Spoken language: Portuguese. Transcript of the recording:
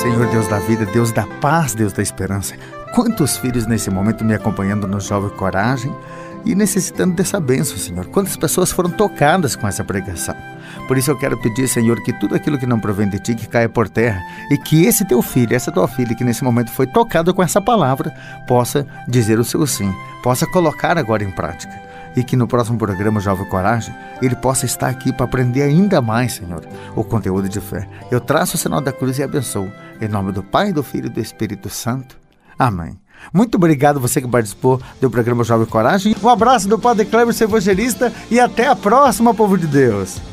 Senhor Deus da vida, Deus da paz, Deus da esperança. Quantos filhos nesse momento me acompanhando no Jovem Coragem e necessitando dessa bênção, Senhor. Quantas pessoas foram tocadas com essa pregação. Por isso eu quero pedir, Senhor, que tudo aquilo que não provém de Ti, que caia por terra, e que esse Teu filho, essa Tua filha, que nesse momento foi tocado com essa palavra, possa dizer o seu sim, possa colocar agora em prática. E que no próximo programa Jovem Coragem, ele possa estar aqui para aprender ainda mais, Senhor, o conteúdo de fé. Eu traço o sinal da cruz e abençoo. Em nome do Pai, do Filho e do Espírito Santo. Amém. Muito obrigado você que participou do programa Jovem Coragem. Um abraço do Padre Cleber, seu evangelista, e até a próxima, povo de Deus.